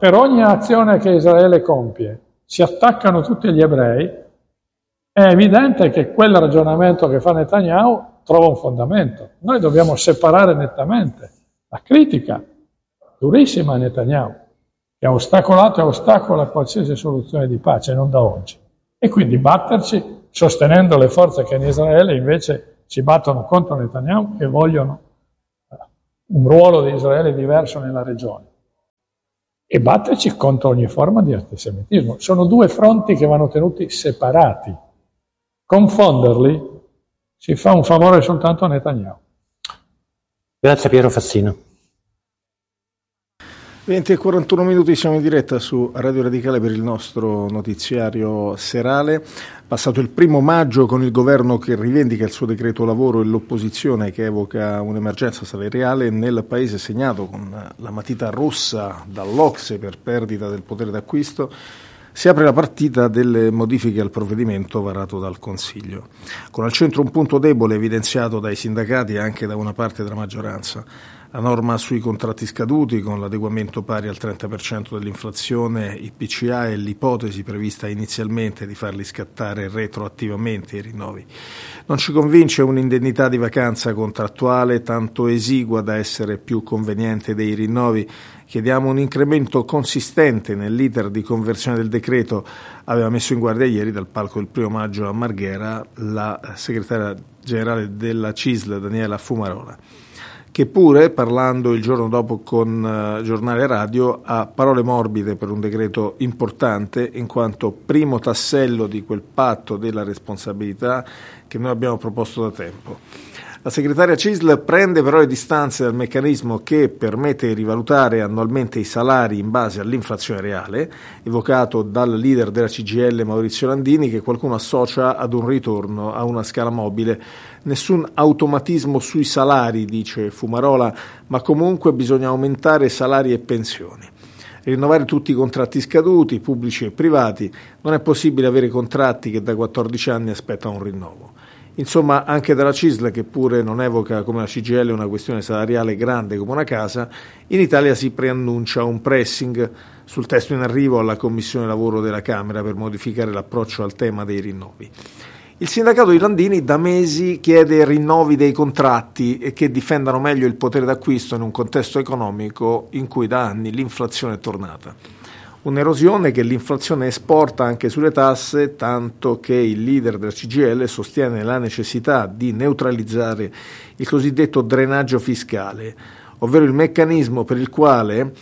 per ogni azione che Israele compie si attaccano tutti gli ebrei, è evidente che quel ragionamento che fa Netanyahu trova un fondamento. Noi dobbiamo separare nettamente la critica durissima a Netanyahu, che ha ostacolato e ostacola qualsiasi soluzione di pace, non da oggi. E quindi batterci sostenendo le forze che in Israele invece si battono contro Netanyahu e vogliono un ruolo di Israele diverso nella regione. E batterci contro ogni forma di antisemitismo. Sono due fronti che vanno tenuti separati. Confonderli si fa un favore soltanto a Netanyahu. Grazie Piero Fassino. 20 e 41 minuti, siamo in diretta su Radio Radicale per il nostro notiziario serale. Passato il 1 maggio con il governo che rivendica il suo decreto lavoro e l'opposizione che evoca un'emergenza salariale nel paese segnato con la matita rossa dall'Ocse per perdita del potere d'acquisto, si apre la partita delle modifiche al provvedimento varato dal Consiglio, con al centro un punto debole evidenziato dai sindacati e anche da una parte della maggioranza. La norma sui contratti scaduti con l'adeguamento pari al 30% dell'inflazione IPCA e l'ipotesi prevista inizialmente di farli scattare retroattivamente i rinnovi. Non ci convince un'indennità di vacanza contrattuale tanto esigua da essere più conveniente dei rinnovi. Chiediamo un incremento consistente nell'iter di conversione del decreto, aveva messo in guardia ieri dal palco del 1 maggio a Marghera la segretaria generale della CISL Daniela Fumarola, che pure, parlando il giorno dopo con giornale radio, ha parole morbide per un decreto importante in quanto primo tassello di quel patto della responsabilità che noi abbiamo proposto da tempo. La segretaria CISL prende però le distanze dal meccanismo che permette di rivalutare annualmente i salari in base all'inflazione reale, evocato dal leader della CGIL Maurizio Landini, che qualcuno associa ad un ritorno a una scala mobile. Nessun automatismo sui salari, dice Fumarola, ma comunque bisogna aumentare salari e pensioni. Rinnovare tutti i contratti scaduti, pubblici e privati. Non è possibile avere contratti che da 14 anni aspettano un rinnovo. Insomma, anche dalla CISL, che pure non evoca come la CGIL una questione salariale grande come una casa, in Italia si preannuncia un pressing sul testo in arrivo alla Commissione Lavoro della Camera per modificare l'approccio al tema dei rinnovi. Il sindacato di Landini da mesi chiede rinnovi dei contratti e che difendano meglio il potere d'acquisto in un contesto economico in cui da anni l'inflazione è tornata. Un'erosione che l'inflazione esporta anche sulle tasse, tanto che il leader della CGIL sostiene la necessità di neutralizzare il cosiddetto drenaggio fiscale, ovvero il meccanismo per il quale,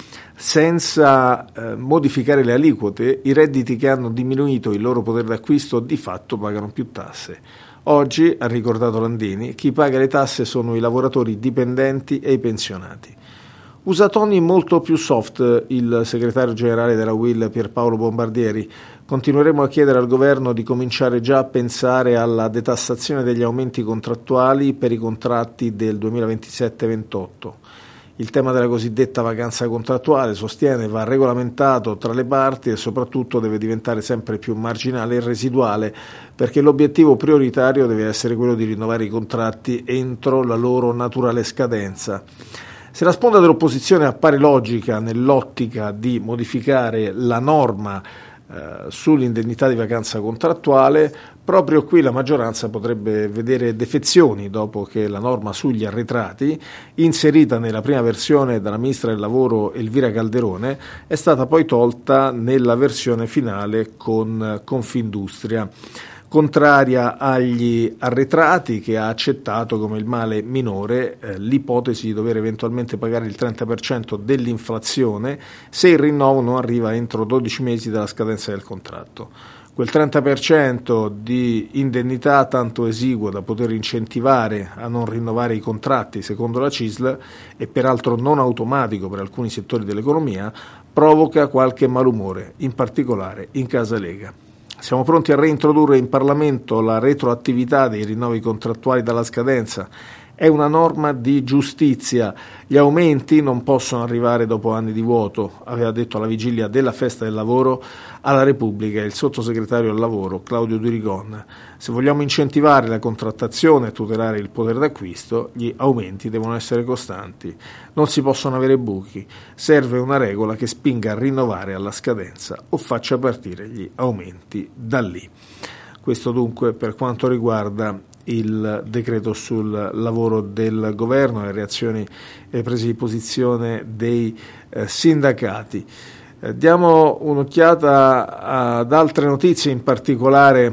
senza modificare le aliquote, i redditi che hanno diminuito il loro potere d'acquisto di fatto pagano più tasse. Oggi, ha ricordato Landini, chi paga le tasse sono i lavoratori dipendenti e i pensionati. Usa toni molto più soft il segretario generale della UIL Pierpaolo Bombardieri. Continueremo a chiedere al governo di cominciare già a pensare alla detassazione degli aumenti contrattuali per i contratti del 2027-28. Il tema della cosiddetta vacanza contrattuale, sostiene, va regolamentato tra le parti e soprattutto deve diventare sempre più marginale e residuale, perché l'obiettivo prioritario deve essere quello di rinnovare i contratti entro la loro naturale scadenza. Se la sponda dell'opposizione appare logica nell'ottica di modificare la norma sull'indennità di vacanza contrattuale, proprio qui la maggioranza potrebbe vedere defezioni dopo che la norma sugli arretrati, inserita nella prima versione dalla ministra del lavoro Elvira Calderone, è stata poi tolta nella versione finale con Confindustria. Contraria agli arretrati, che ha accettato come il male minore l'ipotesi di dover eventualmente pagare il 30% dell'inflazione se il rinnovo non arriva entro 12 mesi dalla scadenza del contratto. Quel 30% di indennità tanto esiguo da poter incentivare a non rinnovare i contratti secondo la CISL e peraltro non automatico per alcuni settori dell'economia, provoca qualche malumore, in particolare in Casa Lega. Siamo pronti a reintrodurre in Parlamento la retroattività dei rinnovi contrattuali dalla scadenza. È una norma di giustizia. Gli aumenti non possono arrivare dopo anni di vuoto, aveva detto alla vigilia della festa del lavoro alla Repubblica il sottosegretario al lavoro Claudio Durigon. Se vogliamo incentivare la contrattazione e tutelare il potere d'acquisto, gli aumenti devono essere costanti. Non si possono avere buchi. Serve una regola che spinga a rinnovare alla scadenza o faccia partire gli aumenti da lì. Questo dunque per quanto riguarda il decreto sul lavoro del governo e le reazioni e prese di posizione dei sindacati. Diamo un'occhiata ad altre notizie, in particolare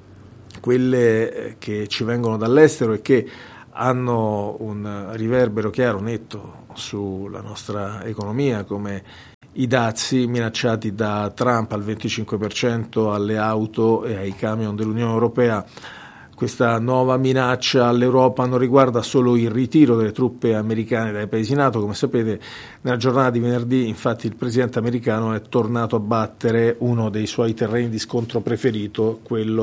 quelle che ci vengono dall'estero e che hanno un riverbero chiaro, netto sulla nostra economia, come i dazi minacciati da Trump al 25% alle auto e ai camion dell'Unione Europea. Questa nuova minaccia all'Europa non riguarda solo il ritiro delle truppe americane dai paesi NATO. Come sapete, nella giornata di venerdì, infatti, il presidente americano è tornato a battere uno dei suoi terreni di scontro preferiti,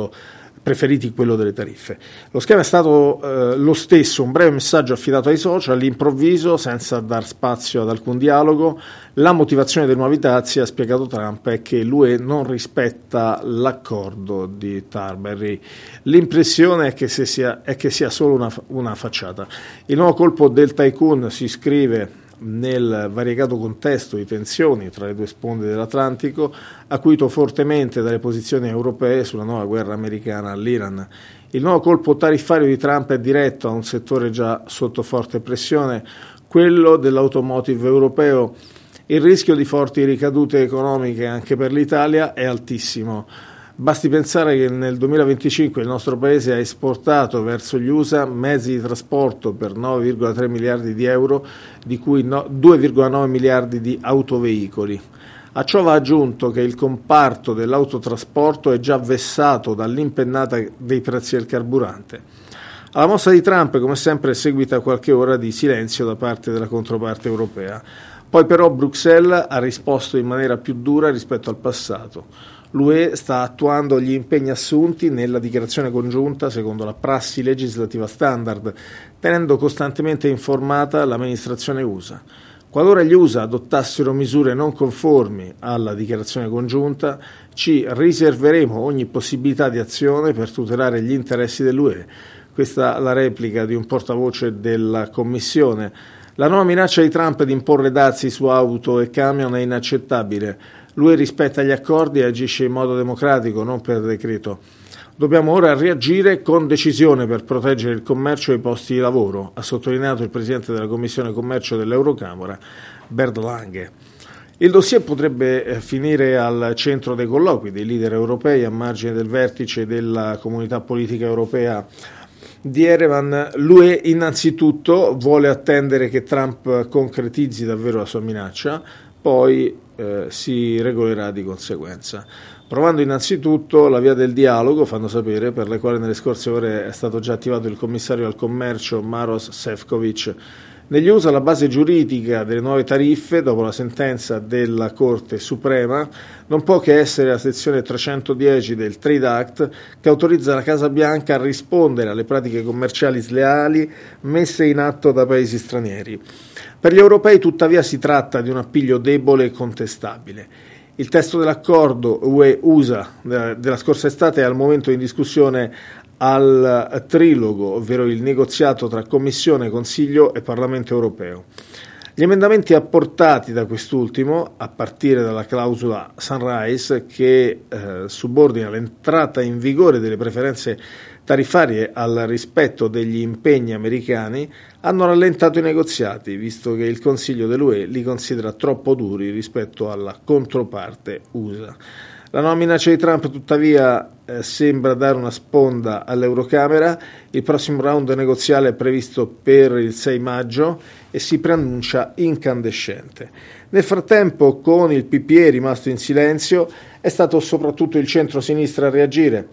quello delle tariffe. Lo schema è stato lo stesso, un breve messaggio affidato ai social, all'improvviso, senza dar spazio ad alcun dialogo. La motivazione dei nuovi dazi, ha spiegato Trump, è che l'UE non rispetta l'accordo di Tarberry. L'impressione è che sia solo una facciata. Il nuovo colpo del tycoon si iscrive nel variegato contesto di tensioni tra le due sponde dell'Atlantico, acuito fortemente dalle posizioni europee sulla nuova guerra americana all'Iran. Il nuovo colpo tariffario di Trump è diretto a un settore già sotto forte pressione, quello dell'automotive europeo. Il rischio di forti ricadute economiche anche per l'Italia è altissimo. Basti pensare che nel 2025 il nostro paese ha esportato verso gli USA mezzi di trasporto per 9,3 miliardi di euro, di cui 2,9 miliardi di autoveicoli. A ciò va aggiunto che il comparto dell'autotrasporto è già vessato dall'impennata dei prezzi del carburante. Alla mossa di Trump, come sempre, è seguita qualche ora di silenzio da parte della controparte europea. Poi però Bruxelles ha risposto in maniera più dura rispetto al passato. L'UE sta attuando gli impegni assunti nella dichiarazione congiunta secondo la prassi legislativa standard, tenendo costantemente informata l'amministrazione USA. Qualora gli USA adottassero misure non conformi alla dichiarazione congiunta, ci riserveremo ogni possibilità di azione per tutelare gli interessi dell'UE. Questa è la replica di un portavoce della Commissione. La nuova minaccia di Trump di imporre dazi su auto e camion è inaccettabile. L'UE rispetta gli accordi e agisce in modo democratico, non per decreto. Dobbiamo ora reagire con decisione per proteggere il commercio e i posti di lavoro, ha sottolineato il presidente della Commissione Commercio dell'Eurocamera, Bernd Lange. Il dossier potrebbe finire al centro dei colloqui dei leader europei a margine del vertice della Comunità Politica Europea di Erevan. L'UE innanzitutto vuole attendere che Trump concretizzi davvero la sua minaccia, poi si regolerà di conseguenza. Provando innanzitutto la via del dialogo, fanno sapere, per le quali nelle scorse ore è stato già attivato il commissario al commercio Maroš Šefčovič. Negli USA la base giuridica delle nuove tariffe, dopo la sentenza della Corte Suprema, non può che essere la sezione 310 del Trade Act, che autorizza la Casa Bianca a rispondere alle pratiche commerciali sleali messe in atto da paesi stranieri. Per gli europei, tuttavia, si tratta di un appiglio debole e contestabile. Il testo dell'accordo UE-USA della scorsa estate è al momento in discussione al trilogo, ovvero il negoziato tra Commissione, Consiglio e Parlamento europeo. Gli emendamenti apportati da quest'ultimo, a partire dalla clausola Sunrise, che subordina l'entrata in vigore delle preferenze tariffarie al rispetto degli impegni americani, hanno rallentato i negoziati, visto che il Consiglio dell'UE li considera troppo duri rispetto alla controparte USA. La nuova minaccia di Trump, tuttavia, sembra dare una sponda all'Eurocamera. Il prossimo round negoziale è previsto per il 6 maggio e si preannuncia incandescente. Nel frattempo, con il PPE rimasto in silenzio, è stato soprattutto il centro-sinistra a reagire.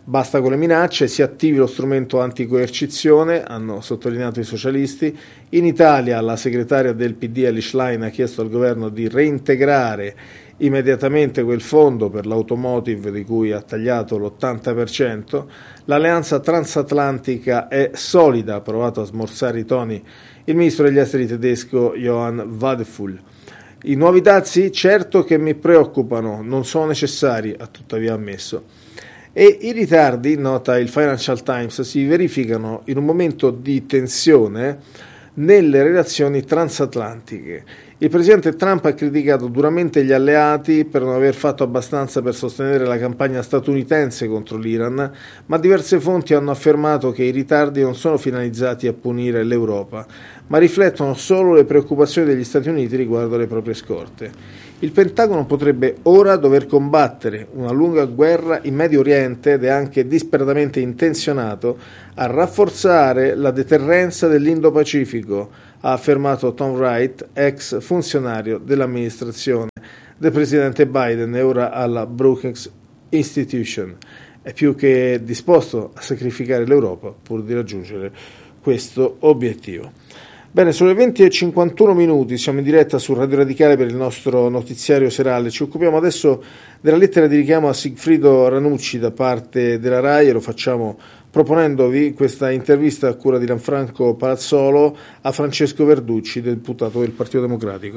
Basta con le minacce, si attivi lo strumento anticoercizione, hanno sottolineato i socialisti. In Italia la segretaria del PD Elly Schlein ha chiesto al governo di reintegrare immediatamente quel fondo per l'automotive di cui ha tagliato l'80%. L'alleanza transatlantica è solida, ha provato a smorzare i toni il ministro degli esteri tedesco Johann Wadephul. I nuovi dazi certo che mi preoccupano, non sono necessari, ha tuttavia ammesso. E i ritardi, nota il Financial Times, si verificano in un momento di tensione nelle relazioni transatlantiche. Il presidente Trump ha criticato duramente gli alleati per non aver fatto abbastanza per sostenere la campagna statunitense contro l'Iran, ma diverse fonti hanno affermato che i ritardi non sono finalizzati a punire l'Europa, ma riflettono solo le preoccupazioni degli Stati Uniti riguardo alle proprie scorte. Il Pentagono potrebbe ora dover combattere una lunga guerra in Medio Oriente ed è anche disperatamente intenzionato a rafforzare la deterrenza dell'Indo-Pacifico, ha affermato Tom Wright, ex funzionario dell'amministrazione del presidente Biden e ora alla Brookings Institution. È più che disposto a sacrificare l'Europa pur di raggiungere questo obiettivo. Bene, sono le 20:51, siamo in diretta su Radio Radicale per il nostro notiziario serale. Ci occupiamo adesso della lettera di richiamo a Sigfrido Ranucci da parte della RAI e lo facciamo proponendovi questa intervista a cura di Lanfranco Palazzolo a Francesco Verducci, deputato del Partito Democratico.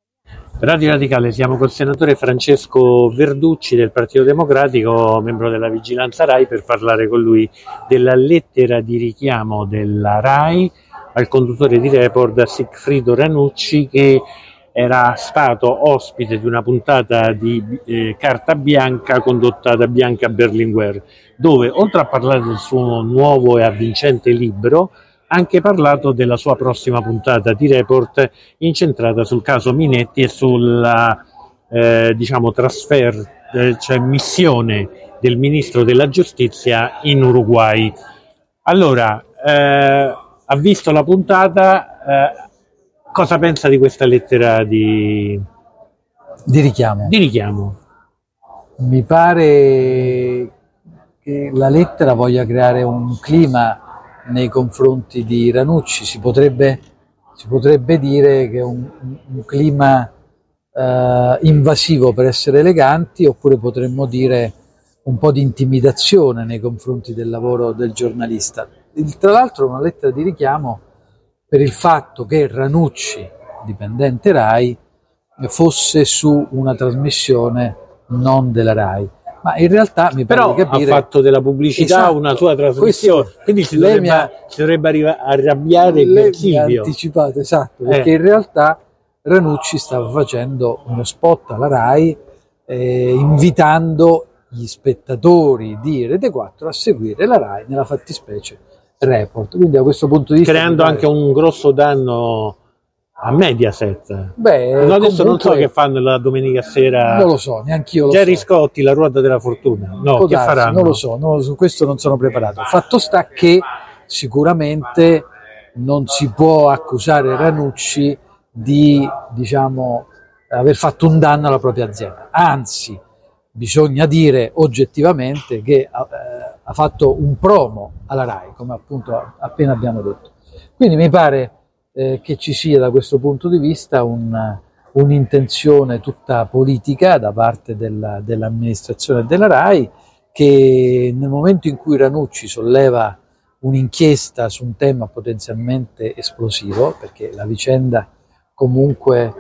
Radio Radicale, siamo col senatore Francesco Verducci del Partito Democratico, membro della Vigilanza RAI, per parlare con lui della lettera di richiamo della RAI al conduttore di Report Sigfrido Ranucci, che era stato ospite di una puntata di Carta Bianca condotta da Bianca Berlinguer, dove oltre a parlare del suo nuovo e avvincente libro ha anche parlato della sua prossima puntata di Report incentrata sul caso Minetti e sulla cioè missione del ministro della giustizia in Uruguay. Allora, ha visto la puntata, cosa pensa di questa lettera di richiamo? Di richiamo. Mi pare che la lettera voglia creare un clima nei confronti di Ranucci, si potrebbe dire che è un clima invasivo per essere eleganti, oppure potremmo dire un po' di intimidazione nei confronti del lavoro del giornalista. Tra l'altro una lettera di richiamo per il fatto che Ranucci, dipendente RAI, fosse su una trasmissione non della RAI. Ma in realtà mi pare di capire... ha fatto della pubblicità, esatto, una sua trasmissione, quindi si dovrebbe arrabbiare lei Silvio. Mi ha anticipato, esatto, perché in realtà Ranucci stava facendo uno spot alla RAI invitando gli spettatori di Rete 4 a seguire la RAI, nella fattispecie Report. Quindi da questo punto di vista... creando anche un grosso danno a Mediaset. Beh, no, adesso non so che fanno la domenica sera. Non lo so, neanch'io lo Gerry so. Scotti, la ruota della fortuna. No, che faranno? Non lo so, su questo non sono preparato. Fatto sta che sicuramente non si può accusare Ranucci di, aver fatto un danno alla propria azienda. Anzi, bisogna dire oggettivamente che ha fatto un promo alla RAI, come appunto appena abbiamo detto. Quindi mi pare che ci sia da questo punto di vista un'intenzione tutta politica da parte dell'amministrazione della RAI, che nel momento in cui Ranucci solleva un'inchiesta su un tema potenzialmente esplosivo, perché la vicenda comunque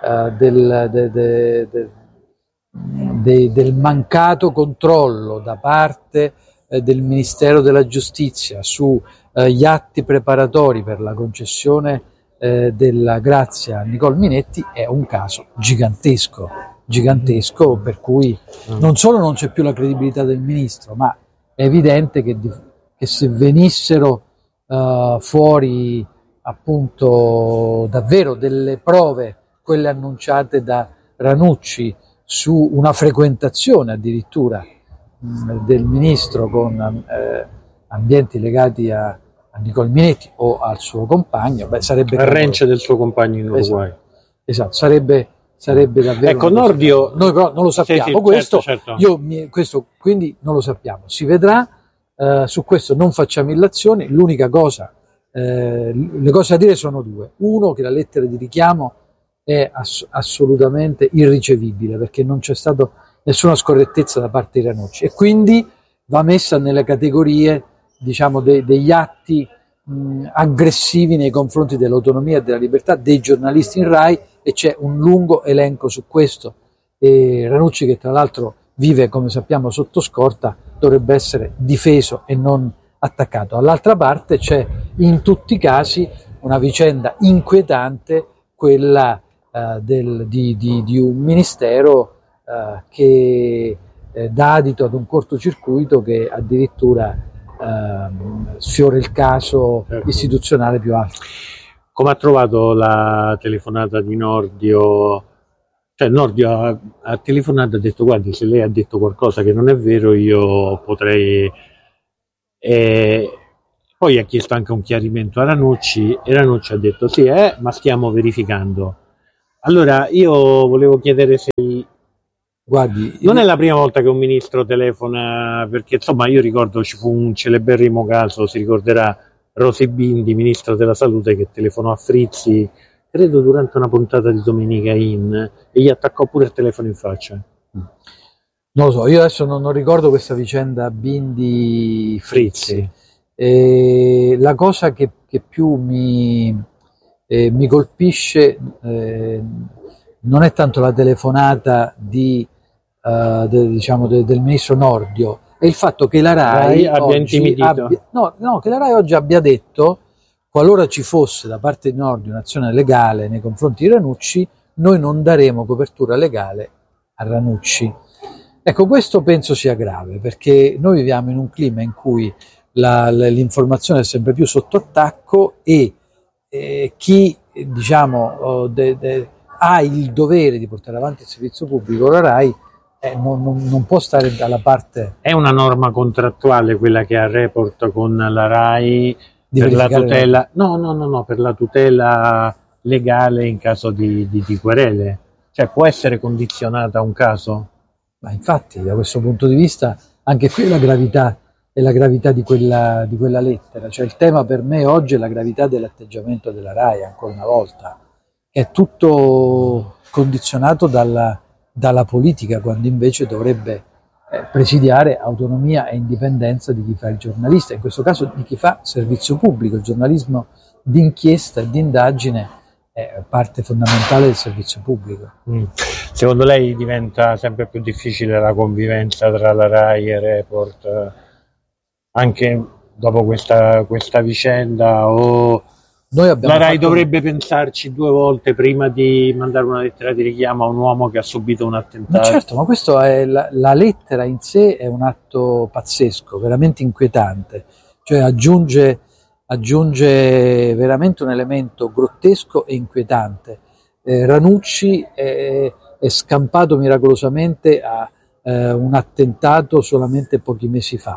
del mancato controllo da parte del Ministero della Giustizia sugli atti preparatori per la concessione della grazia a Nicole Minetti è un caso gigantesco, per cui non solo non c'è più la credibilità del ministro, ma è evidente che se venissero fuori appunto davvero delle prove, quelle annunciate da Ranucci, su una frequentazione addirittura del ministro con ambienti legati a Nicole Minetti o al suo compagno, sarebbe al ranch del suo compagno in Uruguay. Esatto, sarebbe sarebbe davvero... Ecco, Nordio... Noi però non lo sappiamo, sì, questo, certo. Questo quindi non lo sappiamo, si vedrà, su questo non facciamo illazioni, l'unica cosa, le cose da dire sono due. Uno, che la lettera di richiamo è assolutamente irricevibile, perché non c'è stata nessuna scorrettezza da parte di Ranucci, e quindi va messa nelle categorie, diciamo, degli atti aggressivi nei confronti dell'autonomia e della libertà dei giornalisti in Rai, e c'è un lungo elenco su questo, e Ranucci, che tra l'altro vive, come sappiamo, sotto scorta, dovrebbe essere difeso e non attaccato. All'altra parte c'è in tutti i casi una vicenda inquietante, quella di un ministero che dà adito ad un cortocircuito che addirittura sfiora il caso istituzionale più alto. Come ha trovato la telefonata di Nordio? Cioè, Nordio ha telefonato e ha detto: guardi, se lei ha detto qualcosa che non è vero, io potrei... Poi ha chiesto anche un chiarimento a Ranucci, e Ranucci ha detto: sì, ma stiamo verificando. Allora, io volevo chiedere se... Guardi, non è la prima volta che un ministro telefona, perché insomma io ricordo ci fu un celeberrimo caso, si ricorderà, Rosy Bindi, ministro della salute, che telefonò a Frizzi, credo durante una puntata di Domenica In, e gli attaccò pure il telefono in faccia. Non lo so, io adesso non ricordo questa vicenda Bindi-Frizzi. La cosa che più mi colpisce non è tanto la telefonata del ministro Nordio, è il fatto che la Rai abbia intimidito. Che la Rai oggi abbia detto: qualora ci fosse da parte di Nordio un'azione legale nei confronti di Ranucci, noi non daremo copertura legale a Ranucci. Ecco, questo penso sia grave, perché noi viviamo in un clima in cui l'informazione è sempre più sotto attacco, e chi, diciamo, ha il dovere di portare avanti il servizio pubblico, la Rai, non può stare dalla parte... È una norma contrattuale quella che ha Report con la Rai per la tutela... No, per la tutela legale in caso di querele. Cioè, può essere condizionata a un caso? Ma infatti, da questo punto di vista, anche qui la gravità di quella lettera. Cioè, il tema per me oggi è la gravità dell'atteggiamento della Rai, ancora una volta. È tutto condizionato dalla politica, quando invece dovrebbe presidiare autonomia e indipendenza di chi fa il giornalista, in questo caso di chi fa servizio pubblico. Il giornalismo d'inchiesta e di indagine è parte fondamentale del servizio pubblico. Secondo lei diventa sempre più difficile la convivenza tra la Rai e Report, anche dopo questa vicenda, o la Rai dovrebbe pensarci due volte prima di mandare una lettera di richiamo a un uomo che ha subito un attentato? Ma certo, ma questo è la lettera in sé è un atto pazzesco, veramente inquietante, cioè aggiunge veramente un elemento grottesco e inquietante. Ranucci è scampato miracolosamente a un attentato solamente pochi mesi fa.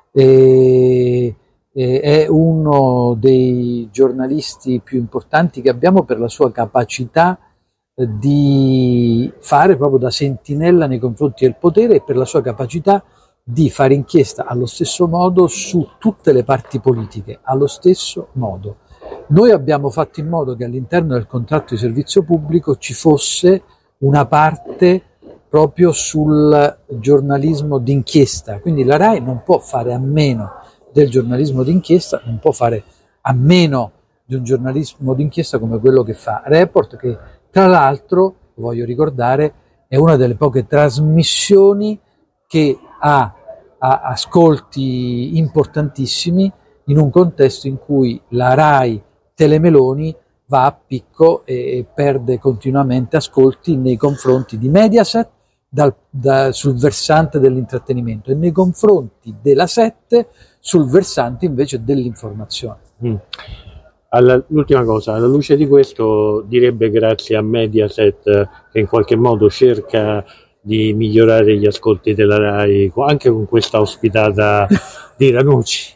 È uno dei giornalisti più importanti che abbiamo, per la sua capacità di fare proprio da sentinella nei confronti del potere, e per la sua capacità di fare inchiesta allo stesso modo su tutte le parti politiche, allo stesso modo. Noi abbiamo fatto in modo che all'interno del contratto di servizio pubblico ci fosse una parte proprio sul giornalismo d'inchiesta, quindi la Rai non può fare a meno del giornalismo d'inchiesta, non può fare a meno di un giornalismo d'inchiesta come quello che fa Report, che tra l'altro, voglio ricordare, è una delle poche trasmissioni che ha ascolti importantissimi in un contesto in cui la Rai Telemeloni va a picco e perde continuamente ascolti nei confronti di Mediaset sul versante dell'intrattenimento, e nei confronti della 7 sul versante invece dell'informazione. L'ultima cosa, alla luce di questo, direbbe grazie a Mediaset, che in qualche modo cerca di migliorare gli ascolti della Rai anche con questa ospitata di Ranucci.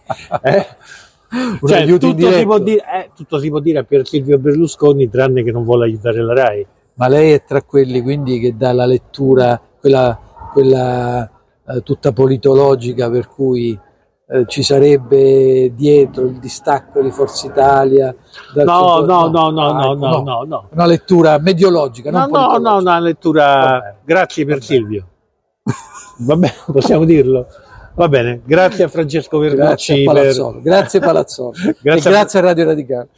Cioè, tutto si può dire per Silvio Berlusconi, tranne che non vuole aiutare la Rai. ma lei è tra quelli quindi che dà la lettura, quella tutta politologica, per cui ci sarebbe dietro il distacco di Forza Italia? No, Una lettura mediologica, non politologica. No, una lettura. Grazie per Silvio. Va bene, possiamo dirlo. Va bene, grazie a Francesco Verducci. Grazie Palazzolo. Grazie a Radio Radicale.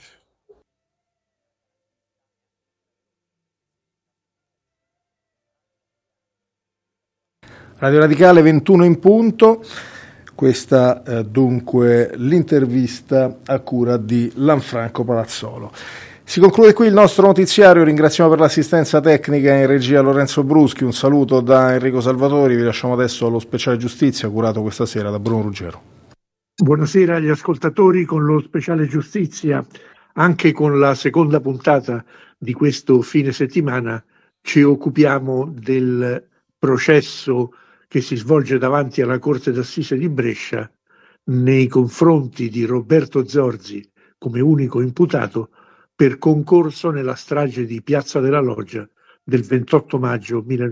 Radio Radicale 21 in punto. Questa dunque l'intervista a cura di Lanfranco Palazzolo. Si conclude qui il nostro notiziario, ringraziamo per l'assistenza tecnica in regia Lorenzo Bruschi, un saluto da Enrico Salvatori, vi lasciamo adesso allo speciale giustizia curato questa sera da Bruno Ruggero. Buonasera agli ascoltatori con lo speciale giustizia, anche con la seconda puntata di questo fine settimana ci occupiamo del processo che si svolge davanti alla Corte d'Assise di Brescia nei confronti di Roberto Zorzi come unico imputato per concorso nella strage di Piazza della Loggia del 28 maggio 19